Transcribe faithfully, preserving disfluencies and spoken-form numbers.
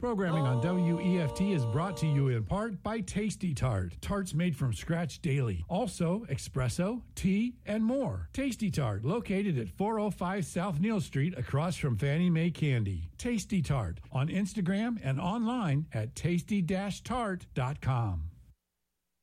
Programming on W E F T is brought to you in part by Tasty Tart. Tarts made from scratch daily. Also, espresso, tea, and more. Tasty Tart, located at four oh five South Neal Street across from Fannie Mae Candy. Tasty Tart on Instagram and online at tasty dash tart dot com.